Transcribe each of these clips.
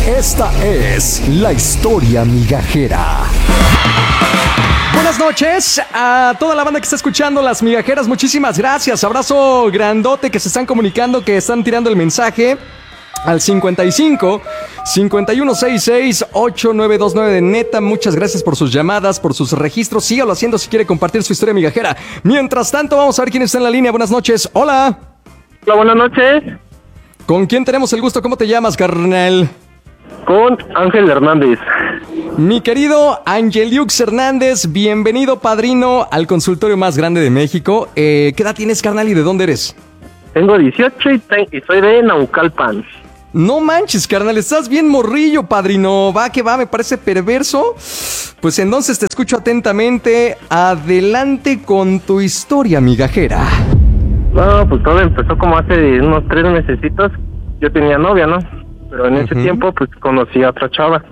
Esta es la historia migajera. Buenas noches a toda la banda que está escuchando Las Migajeras. Muchísimas gracias. Abrazo grandote que se están comunicando, que están tirando el mensaje al 55 5166 8929 de neta. Muchas gracias por sus llamadas, por sus registros. Sígalo haciendo si quiere compartir su historia migajera. Mientras tanto, vamos a ver quién está en la línea. Buenas noches. Hola. Hola, buenas noches. ¿Con quién tenemos el gusto? ¿Cómo te llamas, carnal? Con Ángel Hernández. Mi querido Angeliux Hernández, bienvenido, padrino, al consultorio más grande de México. ¿Qué edad tienes, carnal, y de dónde eres? Tengo 18 y soy de Naucalpan. No manches, carnal, estás bien morrillo, padrino. Va que va, me parece perverso. Pues entonces te escucho atentamente. Adelante con tu historia migajera. No, pues todo empezó como hace unos 3 mesecitos. Yo tenía novia, ¿no? Pero en ese tiempo, pues conocí a otra chava.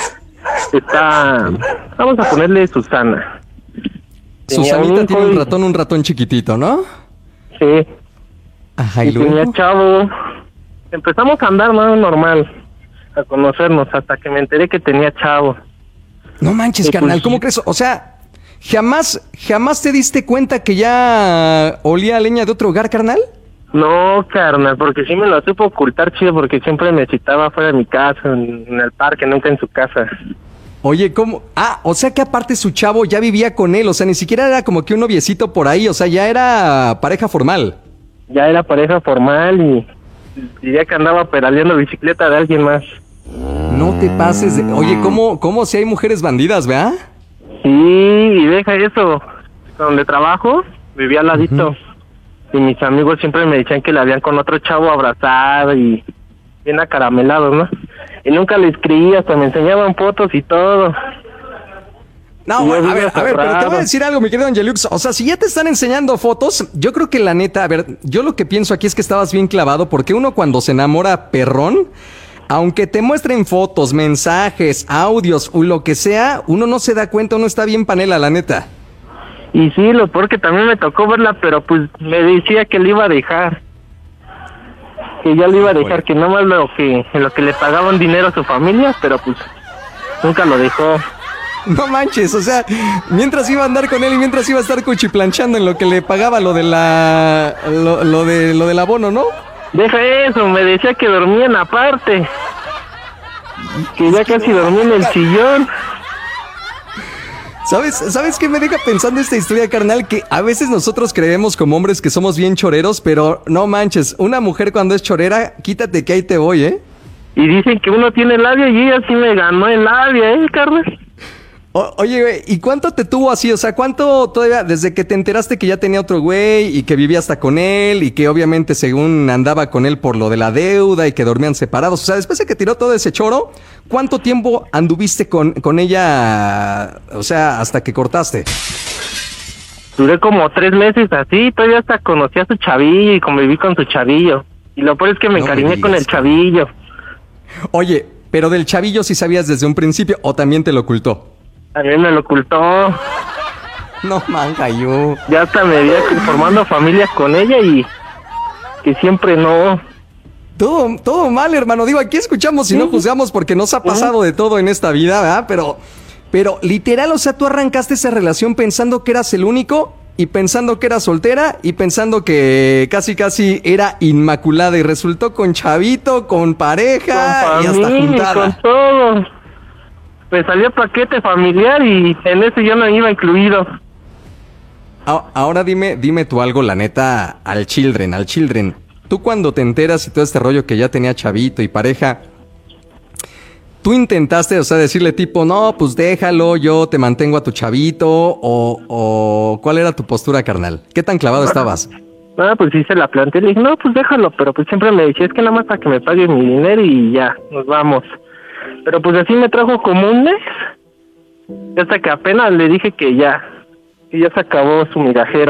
Vamos a ponerle Susana. Susanita tiene un ratón chiquitito, ¿no? Sí. Ajá, y luego tenía chavo. Empezamos a andar, ¿no? Normal, a conocernos, hasta que me enteré que tenía chavo. No manches, carnal, ¿cómo crees? O sea, ¿jamás te diste cuenta que ya olía a leña de otro hogar, carnal? No, carnal, porque sí me lo supo ocultar chido, porque siempre me citaba fuera de mi casa, en el parque, nunca en su casa. Oye, ¿cómo? Ah, o sea que aparte su chavo ya vivía con él, o sea, ni siquiera era como que un noviecito por ahí, o sea, ya era pareja formal. Ya era pareja formal y diría que andaba pedaleando bicicleta de alguien más. No te pases de... Oye, ¿cómo si hay mujeres bandidas, verdad? Sí, y deja eso. Donde trabajo, vivía al ladito. Y mis amigos siempre me decían que la habían con otro chavo abrazado y bien acaramelados, ¿no? Y nunca les creí, hasta me enseñaban fotos y todo. No, bueno, a ver, pero te voy a decir algo, mi querido Angeliux. O sea, si ya te están enseñando fotos, yo creo que la neta, a ver, yo lo que pienso aquí es que estabas bien clavado, porque uno cuando se enamora perrón, aunque te muestren fotos, mensajes, audios o lo que sea, uno no se da cuenta, uno está bien panela, la neta. Y sí, lo peor que también me tocó verla, pero pues me decía que le iba a dejar. Que ya le iba a dejar, que nada más lo que le pagaban dinero a su familia, pero pues nunca lo dejó. No manches, o sea, mientras iba a andar con él y mientras iba a estar cuchiplanchando en lo que le pagaba lo del abono, ¿no? Deja eso, me decía que dormían aparte. Que ya casi dormía en el sillón. ¿Sabes qué me deja pensando esta historia, carnal? Que a veces nosotros creemos como hombres que somos bien choreros, pero no manches, una mujer cuando es chorera, quítate que ahí te voy, ¿eh? Y dicen que uno tiene labia y ella sí me ganó el labia, Carlos? Oye, güey, ¿y cuánto te tuvo así? O sea, ¿cuánto todavía, desde que te enteraste que ya tenía otro güey y que vivía hasta con él y que obviamente según andaba con él por lo de la deuda y que dormían separados? O sea, después de que tiró todo ese choro, ¿cuánto tiempo anduviste con ella, o sea, hasta que cortaste? Duré como 3 meses así, todavía hasta conocí a su chavillo y conviví con su chavillo. Y lo peor es que me encariñé con el chavillo. Oye, pero del chavillo sí sabías desde un principio o también te lo ocultó. También me lo ocultó. No manga yo. Ya hasta me veía formando familias con ella y que siempre no. Todo mal, hermano. Digo, aquí escuchamos y no juzgamos porque nos ha pasado de todo en esta vida, ¿verdad? Pero literal, o sea, tú arrancaste esa relación pensando que eras el único y pensando que era soltera y pensando que casi era inmaculada y resultó con chavito, con pareja con familia, y hasta juntada. Con todo. Pues salió paquete familiar y en eso yo no iba incluido. Ahora dime tú algo, la neta, al children. Tú cuando te enteras y todo este rollo que ya tenía chavito y pareja, ¿tú intentaste, o sea, decirle tipo, no, pues déjalo, yo te mantengo a tu chavito? ¿O cuál era tu postura, carnal? ¿Qué tan clavado estabas? Pues sí se la planteé, le dije, no, pues déjalo, pero pues siempre me decía, es que nada más para que me pague mi dinero y ya, nos vamos. Pero pues así me trajo como un mes, hasta que apenas le dije que ya se acabó su migajero.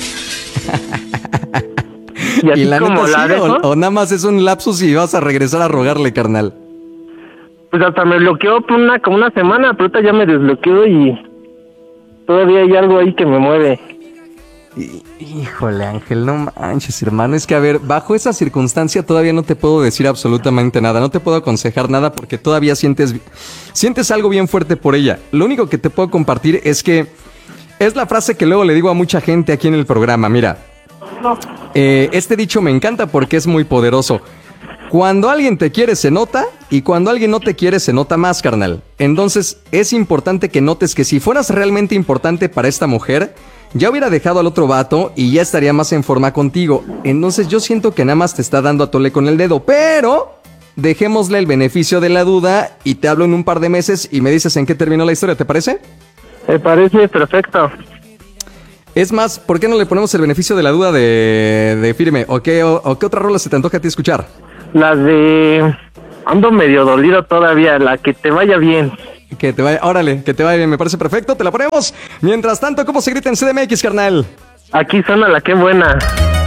Y así la como neta, la sí, o nada más es un lapsus y vas a regresar a rogarle, carnal. Pues hasta me bloqueó por como una semana, pero ahorita ya me desbloqueó y todavía hay algo ahí que me mueve. Híjole, Ángel, no manches, hermano. Es que, a ver, bajo esa circunstancia todavía no te puedo decir absolutamente nada. No te puedo aconsejar nada porque todavía sientes algo bien fuerte por ella. Lo único que te puedo compartir es que es la frase que luego le digo a mucha gente aquí en el programa. Mira, este dicho me encanta porque es muy poderoso. Cuando alguien te quiere se nota y cuando alguien no te quiere se nota más, carnal. Entonces es importante que notes que si fueras realmente importante para esta mujer, ya hubiera dejado al otro vato y ya estaría más en forma contigo. Entonces yo siento que nada más te está dando a tole con el dedo, pero dejémosle el beneficio de la duda y te hablo en un par de meses y me dices en qué terminó la historia, ¿te parece? Me parece perfecto. Es más, ¿por qué no le ponemos el beneficio de la duda de Firme? ¿O qué otra rola se te antoja a ti escuchar? Las de... Ando medio dolido todavía, la que te vaya bien. Que te vaya, órale, que te vaya bien, me parece perfecto, te la ponemos. Mientras tanto, ¿cómo se grita en CDMX, carnal? Aquí suena la que buena.